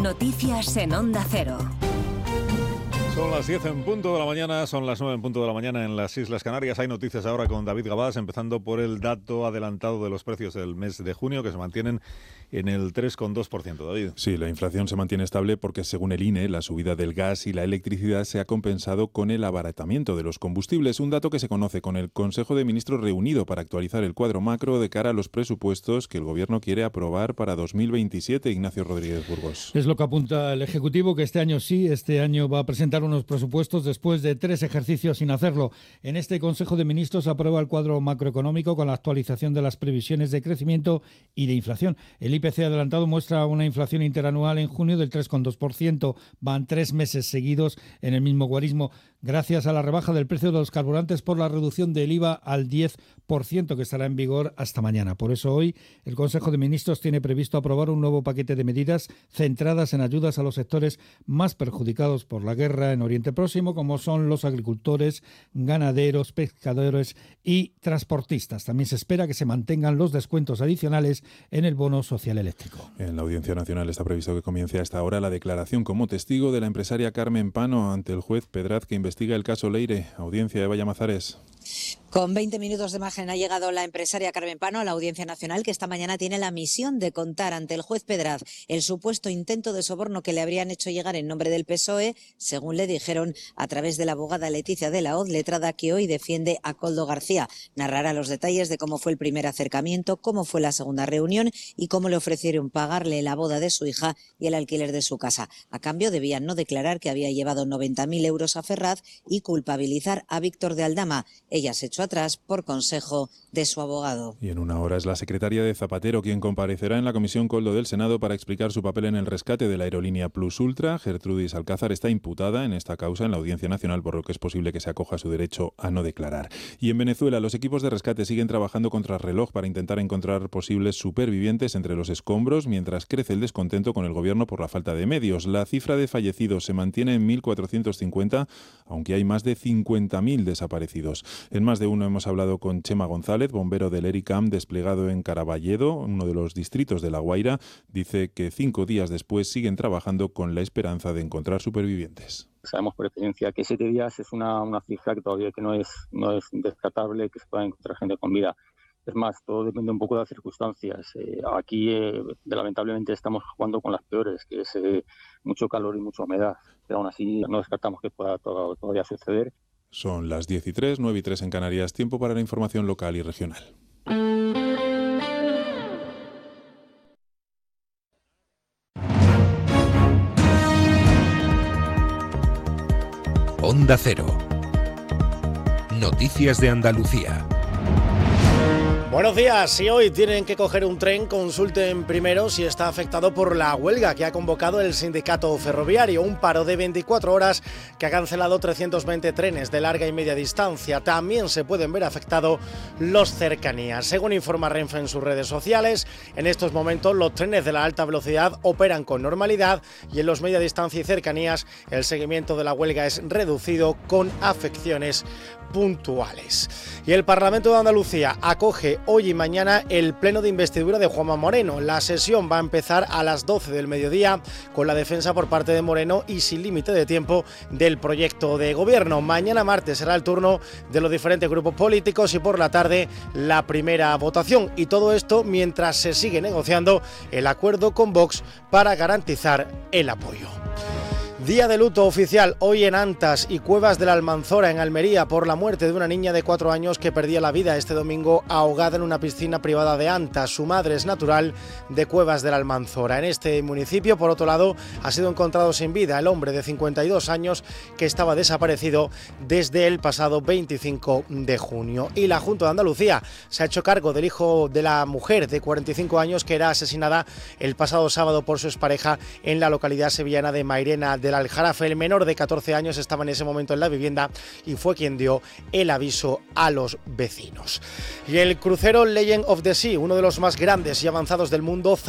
Noticias en Onda Cero. Son las 10 en punto de la mañana, son las 9 en punto de la mañana en las Islas Canarias. Hay noticias ahora con David Gabás, empezando por el dato adelantado de los precios del mes de junio, que se mantienen en el 3,2%. David. Sí, la inflación se mantiene estable porque, según el INE, la subida del gas y la electricidad se ha compensado con el abaratamiento de los combustibles, un dato que se conoce con el Consejo de Ministros reunido para actualizar el cuadro macro de cara a los presupuestos que el Gobierno quiere aprobar para 2027. Ignacio Rodríguez Burgos. Es lo que apunta el Ejecutivo, que este año va a presentar unos presupuestos después de 3 ejercicios sin hacerlo. En este Consejo de Ministros se aprueba el cuadro macroeconómico con la actualización de las previsiones de crecimiento y de inflación. El IPC adelantado muestra una inflación interanual en junio del 3,2%. Van 3 meses seguidos en el mismo guarismo, gracias a la rebaja del precio de los carburantes por la reducción del IVA al 10%, que estará en vigor hasta mañana. Por eso hoy el Consejo de Ministros tiene previsto aprobar un nuevo paquete de medidas centradas en ayudas a los sectores más perjudicados por la guerra en Oriente Próximo, como son los agricultores, ganaderos, pescadores y transportistas. También se espera que se mantengan los descuentos adicionales en el bono social eléctrico. En la Audiencia Nacional está previsto que comience a esta hora la declaración como testigo de la empresaria Carmen Pano ante el juez Pedraz, que investiga el caso Leire. Audiencia de Vallamazares. Con 20 minutos de margen ha llegado la empresaria Carmen Pano a la Audiencia Nacional, que esta mañana tiene la misión de contar ante el juez Pedraz el supuesto intento de soborno que le habrían hecho llegar en nombre del PSOE, según le dijeron a través de la abogada Leticia de la Hoz, letrada que hoy defiende a Koldo García. Narrará los detalles de cómo fue el primer acercamiento, cómo fue la segunda reunión y cómo le ofrecieron pagarle la boda de su hija y el alquiler de su casa. A cambio debían no declarar que había llevado 90.000 euros a Ferraz y culpabilizar a Víctor de Aldama. Ella se echó atrás por consejo de su abogado. Y en una hora es la secretaria de Zapatero quien comparecerá en la Comisión Koldo del Senado para explicar su papel en el rescate de la aerolínea Plus Ultra. Gertrudis Alcázar está imputada en esta causa en la Audiencia Nacional, por lo que es posible que se acoja a su derecho a no declarar. Y en Venezuela, los equipos de rescate siguen trabajando contra reloj para intentar encontrar posibles supervivientes entre los escombros, mientras crece el descontento con el gobierno por la falta de medios. La cifra de fallecidos se mantiene en 1.450, aunque hay más de 50.000 desaparecidos. En más de uno hemos hablado con Chema González, bombero del ERICAM desplegado en Caraballedo, uno de los distritos de La Guaira. Dice que 5 días después siguen trabajando con la esperanza de encontrar supervivientes. Sabemos por experiencia que 7 días es una cifra que todavía que no es descartable, que se pueda encontrar gente con vida. Es más, todo depende un poco de las circunstancias. Aquí, lamentablemente, estamos jugando con las peores, que es mucho calor y mucha humedad. Pero aún así, no descartamos que pueda todavía suceder. Son las 10:03, 9:03 en Canarias. Tiempo para la información local y regional. Onda Cero. Noticias de Andalucía. Buenos días. Si hoy tienen que coger un tren, consulten primero si está afectado por la huelga que ha convocado el sindicato ferroviario, un paro de 24 horas que ha cancelado 320 trenes de larga y media distancia. También se pueden ver afectados los cercanías. Según informa Renfe en sus redes sociales, en estos momentos los trenes de la alta velocidad operan con normalidad y en los media distancia y cercanías el seguimiento de la huelga es reducido con afecciones puntuales. Y el Parlamento de Andalucía acoge hoy y mañana el pleno de investidura de Juanma Moreno. La sesión va a empezar a las 12 del mediodía con la defensa por parte de Moreno y sin límite de tiempo del proyecto de gobierno. Mañana martes será el turno de los diferentes grupos políticos y por la tarde la primera votación. Y todo esto mientras se sigue negociando el acuerdo con Vox para garantizar el apoyo. Día de luto oficial hoy en Antas y Cuevas de la Almanzora, en Almería, por la muerte de una niña de 4 años que perdía la vida este domingo ahogada en una piscina privada de Antas. Su madre es natural de Cuevas de la Almanzora. En este municipio, por otro lado, ha sido encontrado sin vida el hombre de 52 años que estaba desaparecido desde el pasado 25 de junio. Y la Junta de Andalucía se ha hecho cargo del hijo de la mujer de 45 años que era asesinada el pasado sábado por su expareja en la localidad sevillana de Mairena del Aljarafe. El menor de 14 años estaba en ese momento en la vivienda y fue quien dio el aviso a los vecinos. Y el crucero Legend of the Sea, uno de los más grandes y avanzados del mundo,